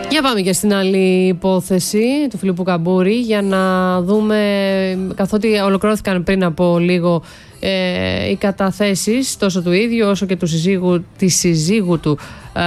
Για πάμε και στην άλλη υπόθεση του Φιλίππου Καμπούρη για να δούμε, καθότι ολοκληρώθηκαν πριν από λίγο οι καταθέσεις τόσο του ίδιου όσο και του της συζύγου του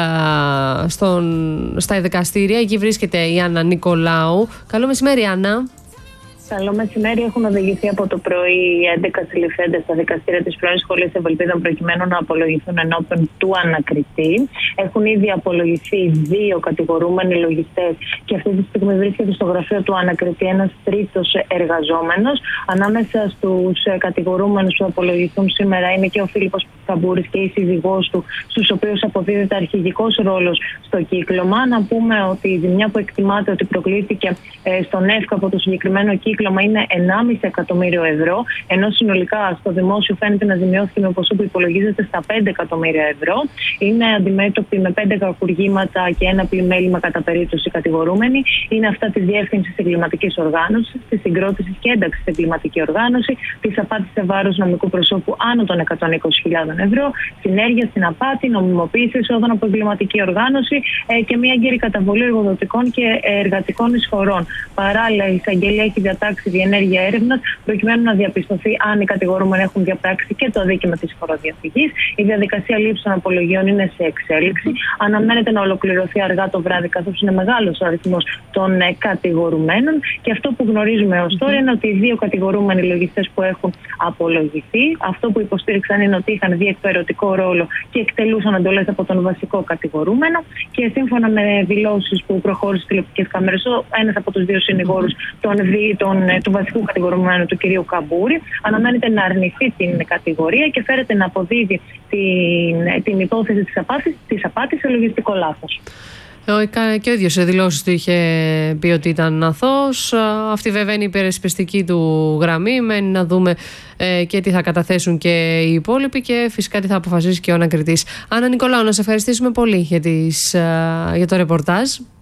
στα δικαστήρια. Εκεί βρίσκεται η Άννα Νικολάου. Καλό μεσημέρι, Άννα. Καλό μεσημέρι. Έχουν οδηγηθεί από το πρωί 11 συλληφθέντες στα δικαστήρια της πρώην Σχολής Ευελπίδων προκειμένου να απολογηθούν ενώπιον του ανακριτή. Έχουν ήδη απολογηθεί 2 κατηγορούμενοι λογιστές και αυτή τη στιγμή βρίσκεται στο γραφείο του ανακριτή ένας τρίτος εργαζόμενος. Ανάμεσα στους κατηγορούμενους που απολογηθούν σήμερα είναι και ο Φίλιππος Καμπούρης και η σύζυγός του, στους οποίους αποδίδεται αρχηγικός ρόλος στο κύκλωμα. Να πούμε ότι η ζημιά που εκτιμάται ότι προκλήθηκε στον ΕΦΚ από το συγκεκριμένο κύκλωμα είναι 1,5 εκατομμύριο ευρώ, ενώ συνολικά στο δημόσιο φαίνεται να ζημιώθηκε με ποσό που υπολογίζεται στα 5 εκατομμύρια ευρώ. Είναι αντιμέτωποι με 5 κακουργήματα και ένα πλημέλημα κατά περίπτωση κατηγορούμενοι. Είναι αυτά τη διεύθυνση εγκληματικής οργάνωσης, τη συγκρότηση και ένταξη στην εγκληματική οργάνωση, τη απάτη σε βάρος νομικού προσώπου άνω των 120.000 ευρώ, συνέργεια στην απάτη, νομιμοποίηση εισόδων από εγκληματική οργάνωση και μια έγκαιρη καταβολή εργοδοτικών και εργατικών εισφορών. Παράλληλα, η εισαγγελία έχει διατάξει διενέργεια έρευνας προκειμένου να διαπιστωθεί αν οι κατηγορούμενοι έχουν διαπράξει και το αδίκημα της φοροδιαφυγής. Η διαδικασία λήψης των απολογιών είναι σε εξέλιξη. Αναμένεται να ολοκληρωθεί αργά το βράδυ, καθώς είναι μεγάλος ο αριθμός των κατηγορουμένων. Και αυτό που γνωρίζουμε ως τώρα είναι ότι οι 2 κατηγορούμενοι λογιστές που έχουν απολογηθεί, αυτό που υποστήριξαν είναι ότι είχαν διεκπαιρωτικό ρόλο και εκτελούσαν εντολές από τον βασικό κατηγορούμενο. Και σύμφωνα με δηλώσεις που προχώρησε στις τηλεοπτικές κάμερες, ένας από τους 2 συνηγόρους του βασικού κατηγορουμένου, του κυρίου Καμπούρη, αναμένεται να αρνηθεί την κατηγορία και φέρεται να αποδίδει την υπόθεση της απάτης σε λογιστικό λάθος. Και ο ίδιος σε δηλώσεις του είχε πει ότι ήταν αθώος. Αυτή βέβαια είναι η υπερασπιστική του γραμμή. Μένει να δούμε και τι θα καταθέσουν και οι υπόλοιποι και φυσικά τι θα αποφασίσει και ο ανακριτής. Άννα Νικολάου, να σε ευχαριστήσουμε πολύ για το ρεπορτάζ.